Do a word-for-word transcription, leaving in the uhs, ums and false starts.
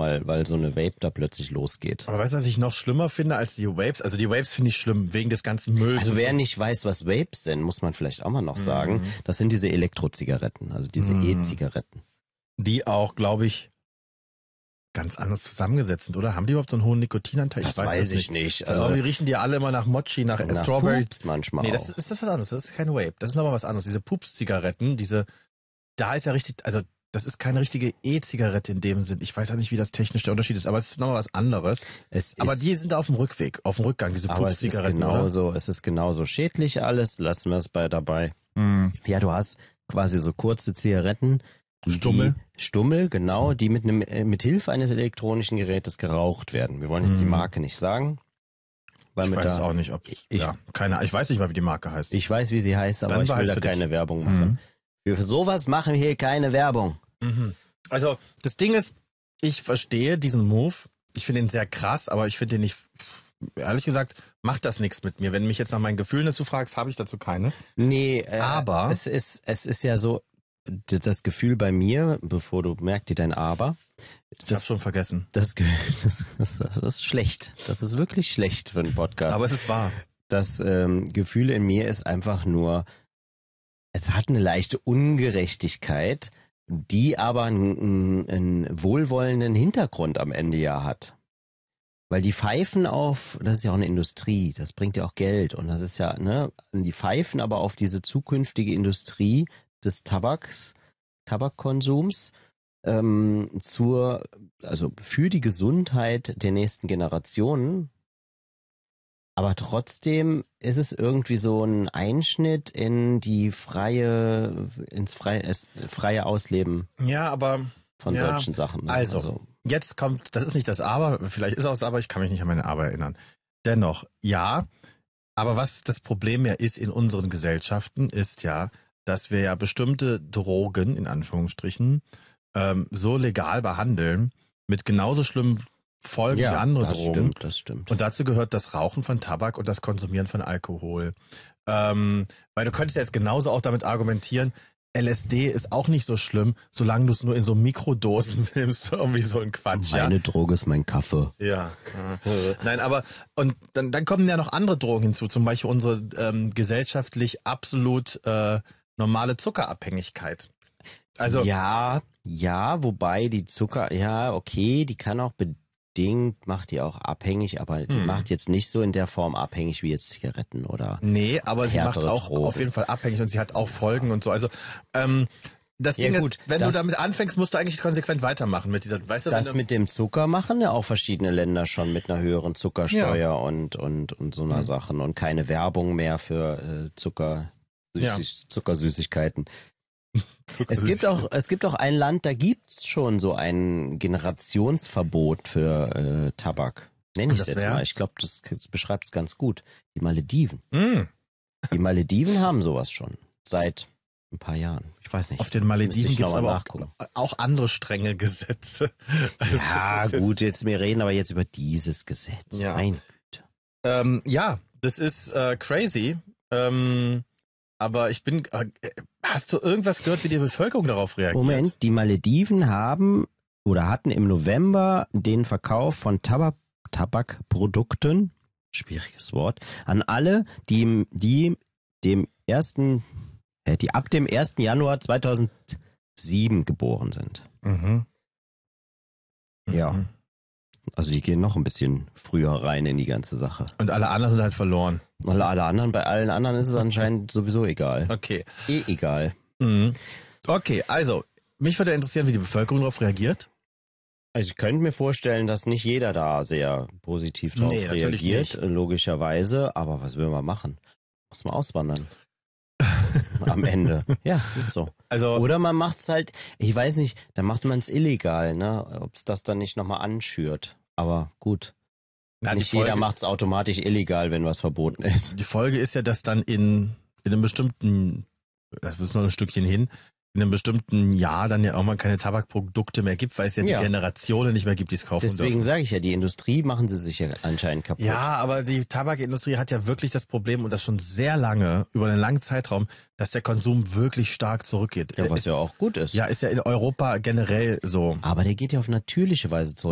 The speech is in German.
mal, weil so eine Vape da plötzlich losgeht. Aber weißt du, was ich noch schlimmer finde als die Vapes? Also die Vapes finde ich schlimm, wegen des ganzen Mülls. Also wer so. nicht weiß, was Vapes sind, muss man vielleicht auch mal noch sagen, mhm. das sind diese Elektrozigaretten, also diese mhm. E-Zigaretten. Die auch, glaube ich, ganz anders zusammengesetzt sind, oder? Haben die überhaupt so einen hohen Nikotinanteil? Das ich weiß, weiß ich nicht. nicht. Also, also die riechen die alle immer nach Mochi, nach, nach Strawberry. Pups manchmal Nee, das ist, das ist was anderes. Das ist keine Vape. Das ist nochmal was anderes. Diese Pups-Zigaretten, diese, da ist ja richtig, also das ist keine richtige E-Zigarette in dem Sinn. Ich weiß auch nicht, wie das technisch der Unterschied ist, aber es ist nochmal was anderes. Es aber ist, die sind auf dem Rückweg, auf dem Rückgang, diese Pups-Zigaretten. Aber es ist genauso, es ist genauso schädlich alles. Lassen wir es bei dabei. Mhm. Ja, du hast quasi so kurze Zigaretten. Stummel. Die, Stummel, genau, die mit einem mit Hilfe eines elektronischen Gerätes geraucht werden. Wir wollen jetzt hm. die Marke nicht sagen. Weil ich mit weiß da, auch nicht, ob ich, ja, keine, ich weiß nicht mal, wie die Marke heißt. Ich weiß, wie sie heißt, aber Dann ich will halt da keine dich. Werbung machen. Mhm. Für sowas machen wir hier keine Werbung. Mhm. Also, das Ding ist, ich verstehe diesen Move. Ich finde ihn sehr krass, aber ich finde ihn nicht, ehrlich gesagt, macht das nichts mit mir. Wenn du mich jetzt nach meinen Gefühlen dazu fragst, habe ich dazu keine. Nee, äh, aber es ist, es ist ja so, das Gefühl bei mir, bevor du merkst dir dein Aber. Das, ich hab's schon vergessen. Das, das, das, das ist schlecht. Das ist wirklich schlecht für einen Podcast. Aber es ist wahr. Das ähm, Gefühl in mir ist einfach nur, es hat eine leichte Ungerechtigkeit, die aber einen, einen wohlwollenden Hintergrund am Ende ja hat. Weil die pfeifen auf, das ist ja auch eine Industrie, das bringt ja auch Geld und das ist ja, ne, die pfeifen aber auf diese zukünftige Industrie des Tabaks, Tabakkonsums, ähm, zur, also für die Gesundheit der nächsten Generationen. Aber trotzdem ist es irgendwie so ein Einschnitt in die freie, ins freie, das freie Ausleben. Ja, aber von ja, solchen Sachen. Ne? Also, also jetzt kommt, das ist nicht das Aber, vielleicht ist auch das Aber, ich kann mich nicht an meine Aber erinnern. Dennoch, ja, aber was das Problem ja ist in unseren Gesellschaften, ist ja, dass wir ja bestimmte Drogen, in Anführungsstrichen, ähm, so legal behandeln, mit genauso schlimmen Folgen ja, wie andere das Drogen. Stimmt, das stimmt. Und dazu gehört das Rauchen von Tabak und das Konsumieren von Alkohol. Ähm, weil du könntest ja jetzt genauso auch damit argumentieren, L S D ist auch nicht so schlimm, solange du es nur in so Mikrodosen nimmst, irgendwie so ein Quatsch. Meine ja? Droge ist mein Kaffee. Ja. Nein, aber und dann, dann kommen ja noch andere Drogen hinzu, zum Beispiel unsere ähm, gesellschaftlich absolut äh, normale Zuckerabhängigkeit. Also ja, ja, wobei die Zucker, ja, okay, die kann auch bedingt, macht die auch abhängig, aber die hm. macht jetzt nicht so in der Form abhängig wie jetzt Zigaretten oder nee, aber sie macht auch Drogen. Auf jeden Fall abhängig und sie hat auch Folgen und so. Also ähm, das ja, Ding gut, ist, wenn das, du damit anfängst, musst du eigentlich konsequent weitermachen mit dieser, weißt du, das wenn du, mit dem Zucker machen ja auch verschiedene Länder schon mit einer höheren Zuckersteuer ja. und und und so einer hm. Sachen und keine Werbung mehr für äh, Zucker, Süß, ja. Zuckersüßigkeiten. Es gibt auch, es gibt auch ein Land, da gibt's schon so ein Generationsverbot für äh, Tabak. Nenne ich es jetzt wär? mal. Ich glaube, das, das beschreibt es ganz gut. Die Malediven. Mm. Die Malediven haben sowas schon seit ein paar Jahren. Ich weiß nicht. Auf den Malediven gibt es aber auch, nachgucken. auch andere strenge Gesetze. Also ja, gut, jetzt wir reden aber jetzt über dieses Gesetz. Ja, Mein ähm, ja das ist äh, crazy. Ähm, Aber ich bin, hast du irgendwas gehört, wie die Bevölkerung darauf reagiert? Moment, die Malediven haben oder hatten im November den Verkauf von Tabak, Tabakprodukten, schwieriges Wort, an alle, die, die dem ersten, die ab dem ersten Januar zweitausendsieben geboren sind. Mhm. Ja. Mhm. Also die gehen noch ein bisschen früher rein in die ganze Sache. Und alle anderen sind halt verloren. Alle, alle anderen, bei allen anderen ist es anscheinend sowieso egal. Okay. Eh egal. Mhm. Okay, also, mich würde interessieren, wie die Bevölkerung darauf reagiert. Also ich könnte mir vorstellen, dass nicht jeder da sehr positiv drauf nee, reagiert, logischerweise. Aber was will man machen? Muss man auswandern. Am Ende. Ja, das ist so. Also, oder man macht's halt, ich weiß nicht, dann macht man es illegal, ne? Ob es das dann nicht nochmal anschürt. Aber gut. Na, nicht Folge, jeder macht's automatisch illegal, wenn was verboten ist. Die Folge ist ja, dass dann in, in einem bestimmten, das ist noch ein Stückchen hin, in einem bestimmten Jahr dann ja irgendwann keine Tabakprodukte mehr gibt, weil es ja, ja. die Generationen nicht mehr gibt, die es kaufen Deswegen dürfen. sage ich ja, die Industrie machen sie sich ja anscheinend kaputt. Ja, aber die Tabakindustrie hat ja wirklich das Problem, und das schon sehr lange, über einen langen Zeitraum, dass der Konsum wirklich stark zurückgeht. Ja, was ist, ja auch gut ist. Ja, ist ja in Europa generell so. Aber der geht ja auf natürliche Weise zurück.